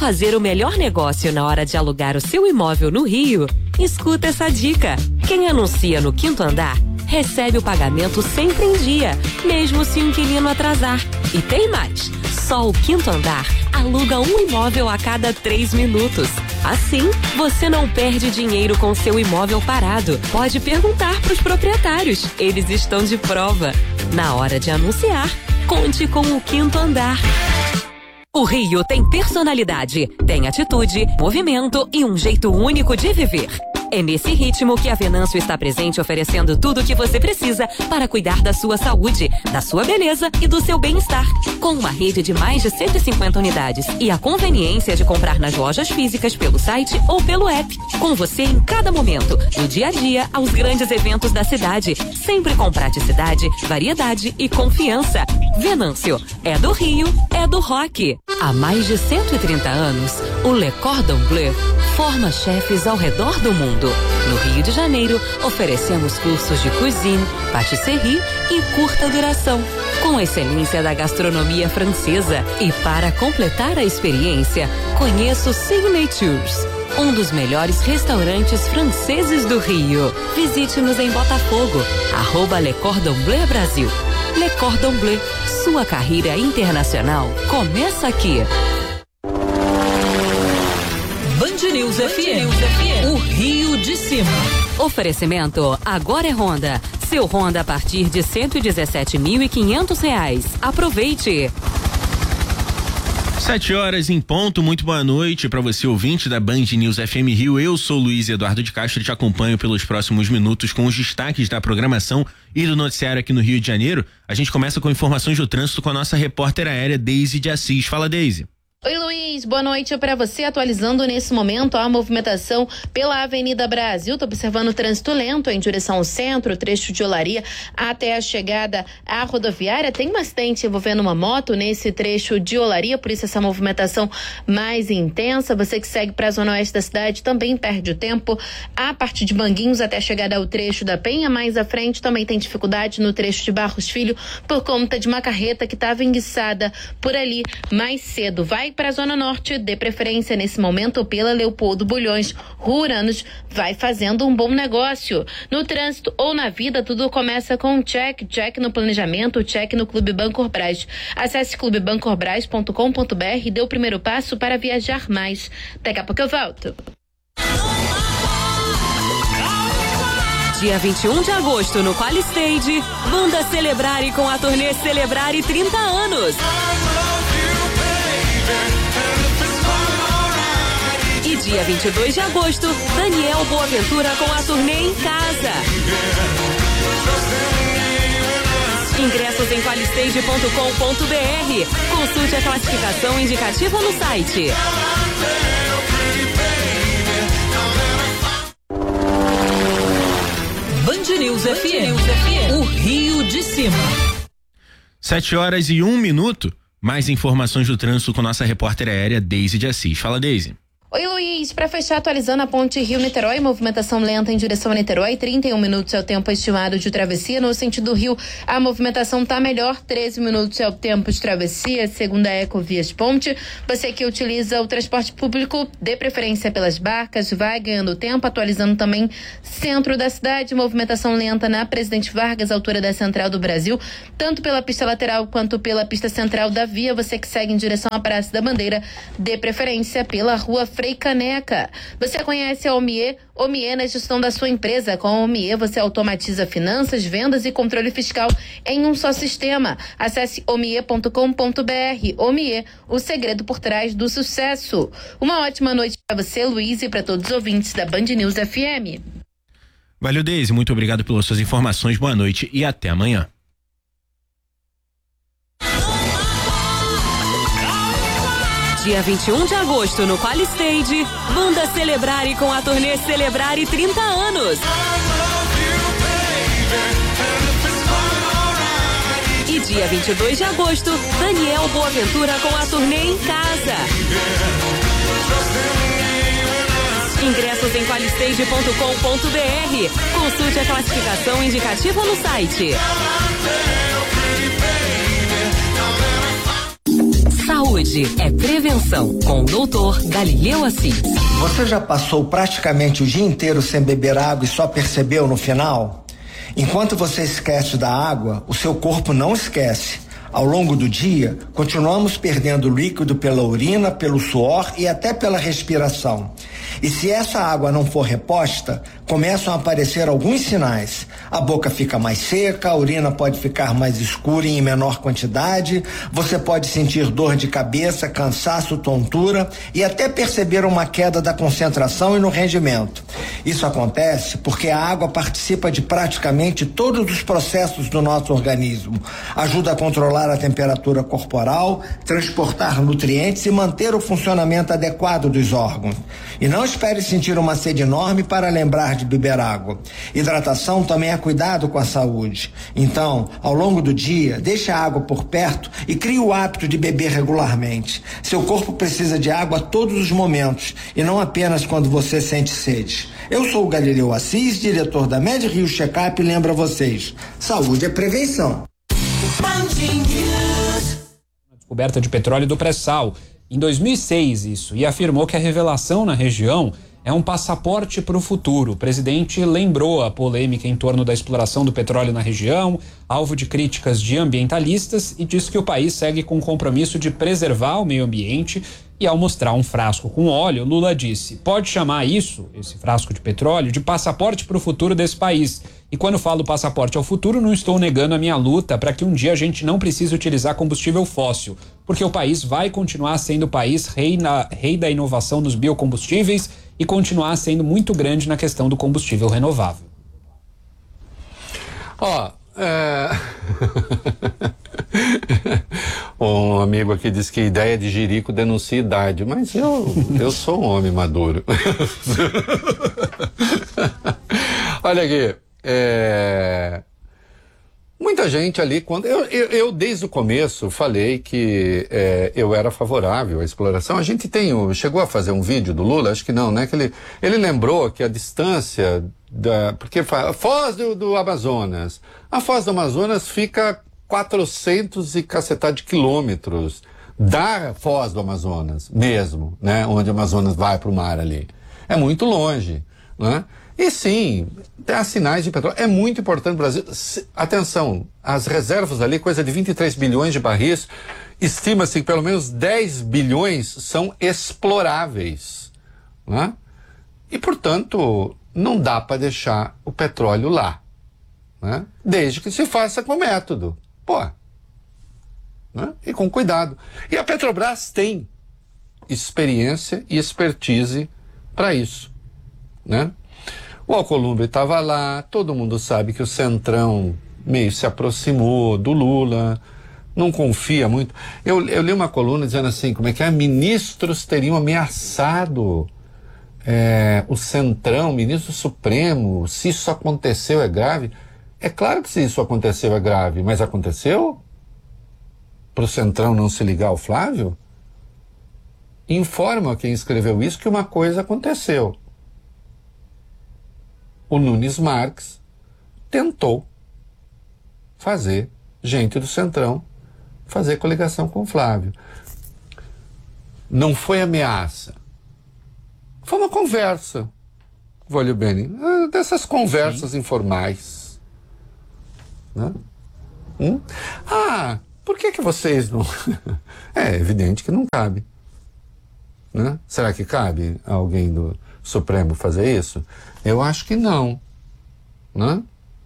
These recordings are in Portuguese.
fazer o melhor negócio na hora de alugar o seu imóvel no Rio? Escuta essa dica. Quem anuncia no 5º andar recebe o pagamento sempre em dia, mesmo se o inquilino atrasar. E tem mais. Só o 5º andar aluga um imóvel a cada 3 minutos. Assim, você não perde dinheiro com seu imóvel parado. Pode perguntar para os proprietários. Eles estão de prova. Na hora de anunciar, conte com o 5º andar. O Rio tem personalidade, tem atitude, movimento e um jeito único de viver. É nesse ritmo que a Venâncio está presente, oferecendo tudo o que você precisa para cuidar da sua saúde, da sua beleza e do seu bem-estar. Com uma rede de mais de 150 unidades e a conveniência de comprar nas lojas físicas pelo site ou pelo app. Com você em cada momento, do dia a dia aos grandes eventos da cidade, sempre com praticidade, variedade e confiança. Venâncio, é do Rio, é do rock. Há mais de 130 anos, o Le Cordon Bleu forma chefes ao redor do mundo. No Rio de Janeiro, oferecemos cursos de cuisine, patisserie e curta duração, com excelência da gastronomia francesa. E para completar a experiência, conheça o Signatures, um dos melhores restaurantes franceses do Rio. Visite-nos em Botafogo, @Le Cordon Bleu Brasil. Le Cordon Bleu, sua carreira internacional começa aqui. Band News FM, o Rio de Cima. Oferecimento Agora é Honda. Seu Honda a partir de R$117.500. Aproveite. 7h em ponto, muito boa noite para você ouvinte da Band News FM Rio. Eu sou Luiz Eduardo de Castro e te acompanho pelos próximos minutos com os destaques da programação e do noticiário aqui no Rio de Janeiro. A gente começa com informações do trânsito com a nossa repórter aérea Deise de Assis. Fala, Deise. Oi, Luiz, boa noite para você. Atualizando nesse momento a movimentação pela Avenida Brasil. Tô observando o trânsito lento em direção ao centro, trecho de Olaria até a chegada à rodoviária. Tem bastante envolvendo uma moto nesse trecho de Olaria, por isso essa movimentação mais intensa. Você que segue para a zona oeste da cidade também perde o tempo a partir de Manguinhos até a chegada ao trecho da Penha. Mais à frente também tem dificuldade no trecho de Barros Filho por conta de uma carreta que estava enguiçada por ali mais cedo. Vai para a Zona Norte, de preferência nesse momento pela Leopoldo Bulhões. Ruranos vai fazendo um bom negócio. No trânsito ou na vida, tudo começa com um check no planejamento, check no Clube Bancorbras. Acesse clubebancorbras.com.br e dê o primeiro passo para viajar mais. Daqui a pouco eu volto. Dia 21 de agosto, no Quali Stage, banda Celebrare com a turnê Celebrare 30 anos. E dia 22 de agosto, Daniel Boaventura com a turnê Em Casa. Ingressos em qualistage.com.br. Consulte a classificação indicativa no site. Band News FM, o Rio de Cima. 7h01. Mais informações do trânsito com nossa repórter aérea Deise de Assis. Fala, Deise. Oi, Luiz. Para fechar, atualizando a ponte Rio-Niterói, movimentação lenta em direção a Niterói, 31 minutos é o tempo estimado de travessia. No sentido Rio, a movimentação tá melhor, 13 minutos é o tempo de travessia, segundo a Ecovias Ponte. Você que utiliza o transporte público, dê preferência pelas barcas, vai ganhando tempo, atualizando também centro da cidade, movimentação lenta na Presidente Vargas, altura da Central do Brasil, tanto pela pista lateral quanto pela pista central da via. Você que segue em direção à Praça da Bandeira, dê preferência pela rua Frei Caneca. Você conhece a Omie? Omie na gestão da sua empresa. Com a Omie você automatiza finanças, vendas e controle fiscal em um só sistema. Acesse omie.com.br. Omie, o segredo por trás do sucesso. Uma ótima noite para você, Luiz, e para todos os ouvintes da Band News FM. Valeu, Deise. Muito obrigado pelas suas informações. Boa noite e até amanhã. Dia 21 de agosto, no Quali Stage, banda Celebrare com a turnê Celebrare 30 anos. E dia 22 de agosto, Daniel Boaventura com a turnê Em Casa. Ingressos em qualistage.com.br. Consulte a classificação indicativa no site. Saúde é prevenção, com o Dr. Galileu Assis. Você já passou praticamente o dia inteiro sem beber água e só percebeu no final? Enquanto você esquece da água, o seu corpo não esquece. Ao longo do dia, continuamos perdendo líquido pela urina, pelo suor e até pela respiração. E se essa água não for reposta, começam a aparecer alguns sinais. A boca fica mais seca, a urina pode ficar mais escura e em menor quantidade, você pode sentir dor de cabeça, cansaço, tontura e até perceber uma queda da concentração e no rendimento. Isso acontece porque a água participa de praticamente todos os processos do nosso organismo. Ajuda a controlar a temperatura corporal, transportar nutrientes e manter o funcionamento adequado dos órgãos. E não espere sentir uma sede enorme para lembrar de beber água. Hidratação também é cuidado com a saúde. Então, ao longo do dia, deixe a água por perto e crie o hábito de beber regularmente. Seu corpo precisa de água a todos os momentos e não apenas quando você sente sede. Eu sou o Galileu Assis, diretor da Med Rio Checkup, e lembro a vocês: saúde é prevenção. Descoberta de petróleo do pré-sal em 2006 isso, e afirmou que a revelação na região é um passaporte para o futuro. O presidente lembrou a polêmica em torno da exploração do petróleo na região, alvo de críticas de ambientalistas, e disse que o país segue com o compromisso de preservar o meio ambiente. E ao mostrar um frasco com óleo, Lula disse: pode chamar isso, esse frasco de petróleo, de passaporte para o futuro desse país. E quando falo passaporte ao futuro, não estou negando a minha luta para que um dia a gente não precise utilizar combustível fóssil, porque o país vai continuar sendo o país rei da inovação nos biocombustíveis e continuar sendo muito grande na questão do combustível renovável. Um amigo aqui disse que ideia de jirico denuncia idade, mas eu sou um homem maduro. Olha aqui, muita gente ali, quando eu desde o começo falei que eu era favorável à exploração. A gente chegou a fazer um vídeo do Lula, acho que não, né? Que ele lembrou que a distância porque a Foz do Amazonas, a Foz do Amazonas fica 400 e cacetada de quilômetros da Foz do Amazonas mesmo, né? Onde o Amazonas vai para o mar ali. É muito longe, né? E sim, há sinais de petróleo. É muito importante o Brasil. Atenção, as reservas ali, coisa de 23 bilhões de barris, estima-se que pelo menos 10 bilhões são exploráveis, né? E, portanto, não dá para deixar o petróleo lá, né? Desde que se faça com método. Né? E com cuidado. E a Petrobras tem experiência e expertise para isso, né? O Alcolumbre estava lá, todo mundo sabe que o Centrão meio se aproximou do Lula, não confia muito. Eu li uma coluna dizendo assim, como é que ministros teriam ameaçado o Centrão, ministro Supremo, se isso aconteceu é grave. É claro que se isso aconteceu é grave, mas aconteceu? Para o Centrão não se ligar ao Flávio? Informa quem escreveu isso que uma coisa aconteceu. O Nunes Marques tentou fazer gente do Centrão fazer coligação com o Flávio. Não foi ameaça. Foi uma conversa. Voglio bene. Dessas conversas informais. Né? Por que vocês não... É evidente que não cabe. Né? Será que cabe a alguém do Supremo fazer isso? Eu acho que não. Né?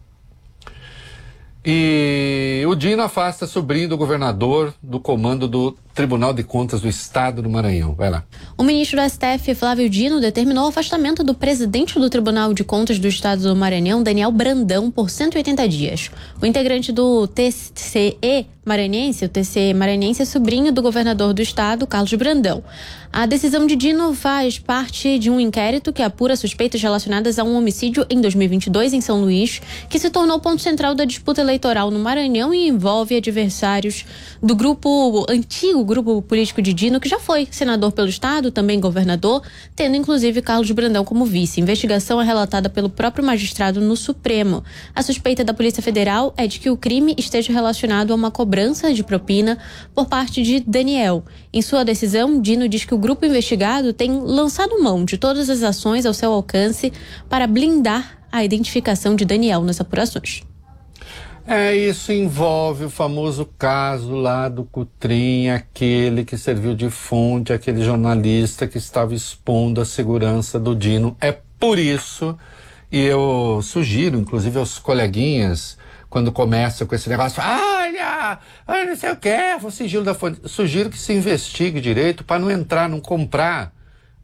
E o Dino afasta sobrinho do governador do comando do Tribunal de Contas do Estado do Maranhão. Vai lá. O ministro do STF, Flávio Dino, determinou o afastamento do presidente do Tribunal de Contas do Estado do Maranhão, Daniel Brandão, por 180 dias. O integrante do TCE maranhense, é sobrinho do governador do estado, Carlos Brandão. A decisão de Dino faz parte de um inquérito que apura suspeitas relacionadas a um homicídio em 2022 em São Luís, que se tornou ponto central da disputa eleitoral no Maranhão e envolve adversários do antigo o grupo político de Dino, que já foi senador pelo estado, também governador, tendo inclusive Carlos Brandão como vice. A investigação é relatada pelo próprio magistrado no Supremo. A suspeita da Polícia Federal é de que o crime esteja relacionado a uma cobrança de propina por parte de Daniel. Em sua decisão, Dino diz que o grupo investigado tem lançado mão de todas as ações ao seu alcance para blindar a identificação de Daniel nas apurações. Isso envolve o famoso caso lá do Cutrim, aquele que serviu de fonte, aquele jornalista que estava expondo a segurança do Dino. É por isso, e eu sugiro, inclusive aos coleguinhas, quando começa com esse negócio, olha, não sei o que, o sigilo da fonte, sugiro que se investigue direito para não entrar, não comprar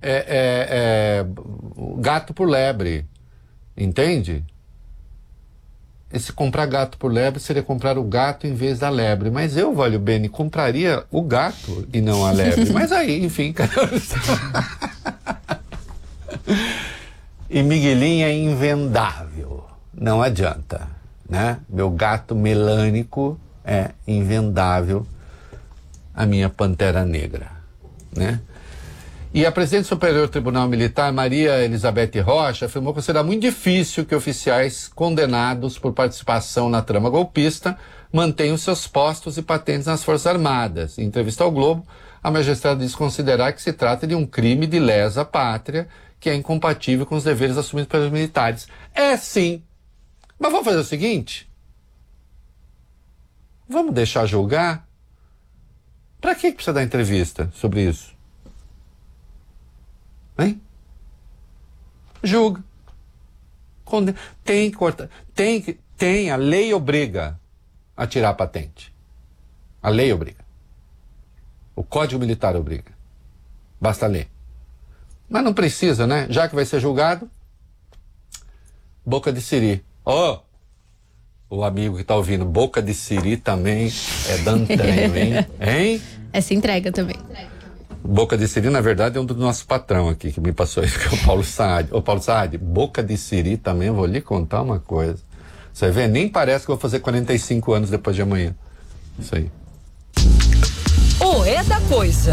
gato por lebre, entende? Esse comprar gato por lebre seria comprar o gato em vez da lebre. Mas eu, Valio Bene, compraria o gato e não a lebre. Mas aí, enfim... E Miguelinho é invendável. Não adianta, né? Meu gato melânico é invendável. A minha pantera negra, né? E a presidente do Superior Tribunal Militar, Maria Elizabeth Rocha, afirmou que será muito difícil que oficiais condenados por participação na trama golpista mantenham seus postos e patentes nas Forças Armadas. Em entrevista ao Globo, a magistrada diz considerar que se trata de um crime de lesa pátria que é incompatível com os deveres assumidos pelos militares. É sim. Mas vamos fazer o seguinte? Vamos deixar julgar? Para que precisa dar entrevista sobre isso? Hein? Julga. Tem que cortar. A lei obriga a tirar a patente. A lei obriga. O Código Militar obriga. Basta ler. Mas não precisa, né? Já que vai ser julgado, boca de siri. O amigo que tá ouvindo, boca de siri também é dantanho, hein? Hein? Essa entrega também. Boca de siri, na verdade, é um do nosso patrão aqui, que me passou isso, que é o Paulo Saad. Ô, Paulo Saad, boca de siri também, vou lhe contar uma coisa. Você vê, nem parece que eu vou fazer 45 anos depois de amanhã. Isso aí. O É da Coisa.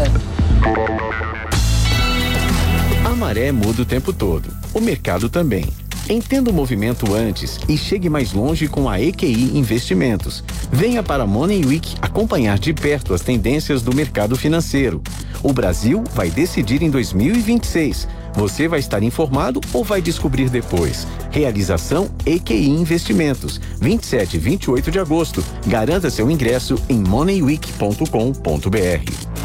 A maré muda o tempo todo. O mercado também. Entenda o movimento antes e chegue mais longe com a EQI Investimentos. Venha para a Money Week acompanhar de perto as tendências do mercado financeiro. O Brasil vai decidir em 2026. Você vai estar informado ou vai descobrir depois? Realização EQI Investimentos, 27 e 28 de agosto. Garanta seu ingresso em moneyweek.com.br.